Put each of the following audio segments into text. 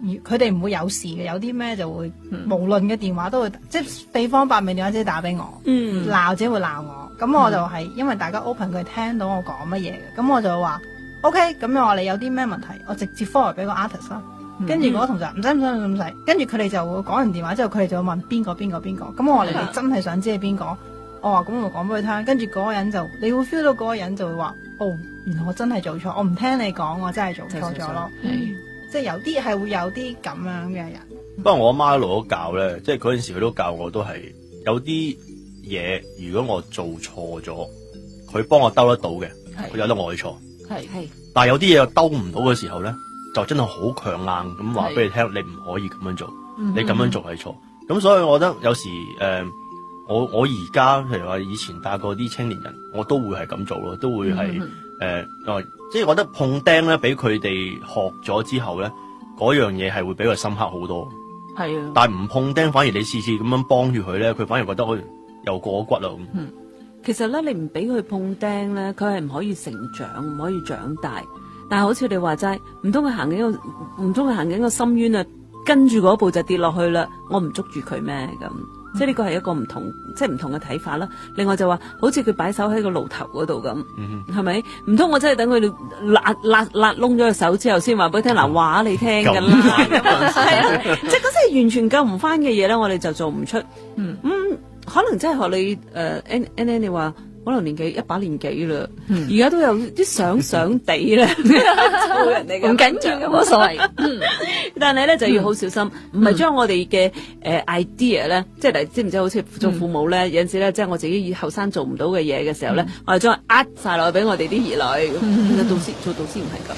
佢哋唔會有事嘅，有啲咩就會無論嘅電話都會，即係四方八面電話即係打俾我，鬧只會鬧我，咁我就係因為大家 open 佢聽到我講乜嘢嘅，咁我就話 OK， 咁我話你有啲咩問題，我直接 forward 俾個 artist 啦。跟住嗰個同事唔使，跟住佢哋就會講完電話之後，佢哋就會問邊個，咁我話你哋真係想知係邊個？我話咁我講俾佢聽，跟住嗰個人就你會 feel 到嗰個人就會話，哦，原來我真係做錯，我唔聽你講，我真係做錯咗咯。即係有啲係會有啲咁樣嘅人。 不過我阿媽一路都教咧，即係嗰陣時佢都教我都係有啲嘢，如果我做錯咗，佢幫我兜得到嘅，佢有得我去錯。係。但係有啲嘢又兜唔到嘅時候咧，就真係好強硬咁話俾你聽，你唔可以咁樣做，你咁樣做係錯。咁所以我覺得有時我而家譬如話以前帶過啲青年人，我都會係咁做咯，都會係即係覺得碰釘咧，俾佢哋學咗之後咧，嗰樣嘢係會比佢深刻好多。係啊，但係唔碰釘，反而你次次咁樣幫住佢咧，佢反而覺得又過骨啦咁。 其實咧，你唔俾佢碰釘咧，佢係唔可以成長，唔可以長大。但係好似你話齋，唔通佢行緊個深淵啊，跟住嗰步就跌落去啦，我唔捉住佢咩咁？即係呢個係一個唔同嘅睇法啦。另外就話，好似佢擺手喺個爐頭嗰度咁，係咪？唔通我真係等佢辣窿咗個手之後，先話俾佢聽嗱，話你聽㗎啦，係啊，即係嗰啲係完全救唔翻嘅嘢咧，我哋就做唔出。可能真係學你Ann 你話。可能年紀100年紀啦，而家都有啲想地咧，做人哋唔緊要嘅冇所謂。但係咧就要好小心，唔係將我哋嘅idea 咧，即係知唔知？好似做父母咧，有陣時咧，即係我自己以後生做唔到嘅嘢嘅時候咧，我哋將佢呃晒落去俾我哋啲兒女。其實做導師唔係咁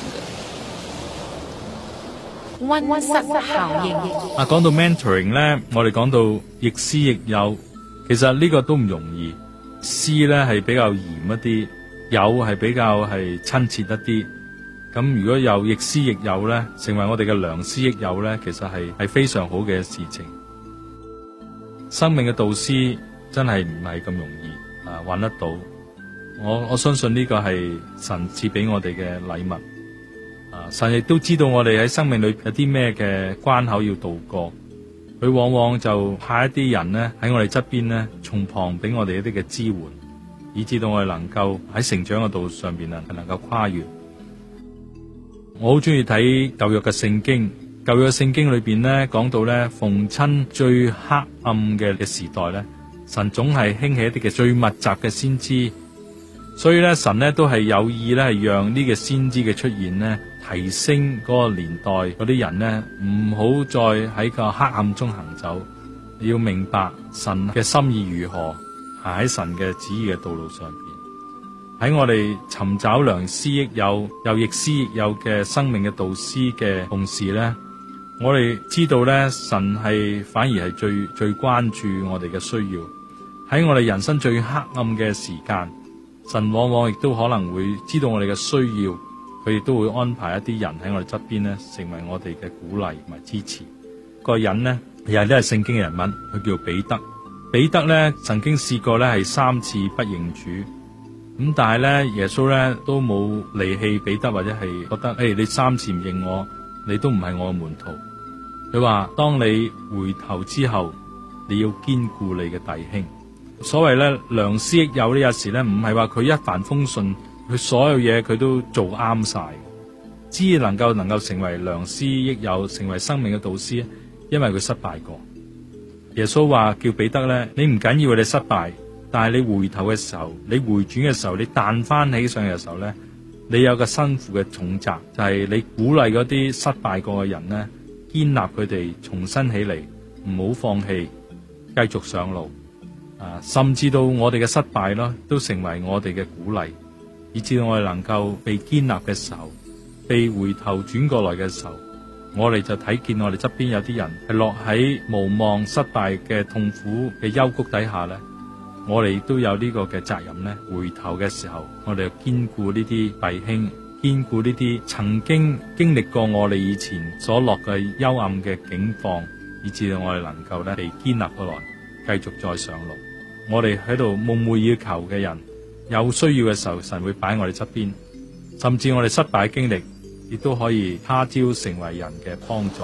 嘅。 溫室效應。 講到 mentoring 咧，我哋講到亦師亦友，其實呢個都唔容易。師咧係比較嚴一啲，友係比較係親切一啲。咁如果有亦師亦友咧，成為我哋嘅良師益友咧，其實係非常好嘅事情。生命嘅導師真係唔係咁容易揾得到。我相信呢個係神賜俾我哋嘅禮物。神亦都知道我哋喺生命裏有啲咩嘅關口要渡過。佢往往就派一啲人咧喺我哋側邊咧，從旁俾我哋一啲嘅支援，以至到我哋能夠喺成長嘅道路上邊係能夠跨越。我好中意睇舊約嘅聖經，舊約嘅聖經裏邊咧講到咧，逢親最黑暗嘅時代咧，神總係興起一啲嘅最密集嘅先知，所以咧神咧都係有意咧係讓呢個先知嘅出現咧。提升嗰個年代嗰啲人呢，唔好再喺個黑暗中行走，你要明白神嘅心意如何，行喺神嘅旨意嘅道路上邊。喺我哋尋找良師益友又亦師亦友嘅生命嘅導師嘅同時呢，我哋知道呢，神係反而係最關注我哋嘅需要。喺我哋人生最黑暗嘅時間，神往往亦都可能會知道我哋嘅需要。佢亦都會安排一啲人喺我哋側邊咧，成為我哋嘅鼓勵同埋支持。個人呢，又係都係聖經嘅人物，佢叫彼得。彼得咧曾經試過咧係3次不認主，咁但係咧耶穌咧都冇離棄彼得，或者係覺得你3次唔認我，你都唔係我嘅門徒。佢話當你回頭之後，你要堅固你嘅弟兄。所謂咧良師益友呢，有時咧唔係話佢一帆風順。佢所有嘢佢都做啱晒，只能夠成為良師益友，成為生命嘅導師，因為佢失敗過。耶穌話叫彼得咧，你唔緊要你失敗，但係你回頭嘅時候，你回轉嘅時候，你彈翻起上嚟嘅時候咧，你有個身負嘅重責，就係你鼓勵嗰啲失敗過嘅人咧，建立佢哋重新起嚟，唔好放棄，繼續上路。甚至到我哋嘅失敗咯，都成為我哋嘅鼓勵。以至到我哋能夠被建立嘅時候，被回頭轉過來嘅時候，我哋就睇見我哋側邊有啲人係落喺無望失敗嘅痛苦嘅幽谷底下咧，我哋都有呢個嘅責任咧。回頭嘅時候，我哋要堅固呢啲弟兄，堅固呢啲曾經經歷過我哋以前所落嘅幽暗嘅境況，以至到我哋能夠咧被建立過來，繼續再上路。我哋喺度夢寐以求嘅人，有需要嘅時候，神會擺我哋側邊，甚至我哋失敗嘅經歷，亦都可以他朝成為人嘅幫助。